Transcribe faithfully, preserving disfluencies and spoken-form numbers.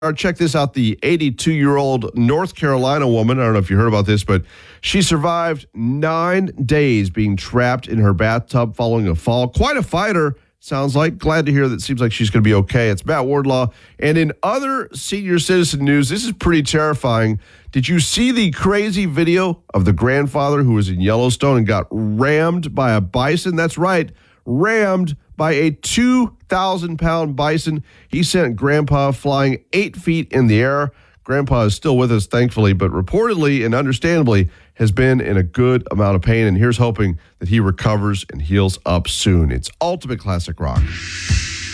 Check this out. The eighty-two-year-old North Carolina woman, I don't know if you heard about this, but she survived nine days being trapped in her bathtub following a fall. Quite a fighter, sounds like. Glad to hear that. Seems like she's going to be okay. It's Matt Wardlaw. And in other senior citizen news, this is pretty terrifying. Did you see the crazy video of the grandfather who was in Yellowstone and got rammed by a bison? That's right, rammed by a two thousand pound bison. He sent Grandpa flying eight feet in the air. Grandpa is still with us, thankfully, but reportedly and understandably has been in a good amount of pain. And here's hoping that he recovers and heals up soon. It's Ultimate Classic Rock.